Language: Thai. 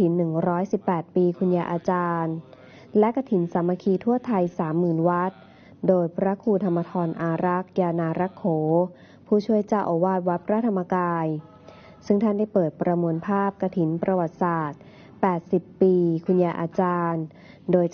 ถิน118 ปีคุณยายอาจารย์และกฐินสามัคคีทั่วไทย 30,000 วัดโดยพระครูธรรมธรอารักษ์ยานารักโขผู้ช่วยเจ้าอาวาสวัดพระธรรมกายซึ่งท่านได้เปิดประมวลภาพกฐินประวัติศาสตร์80 ปีคุณยายอาจารย์โดย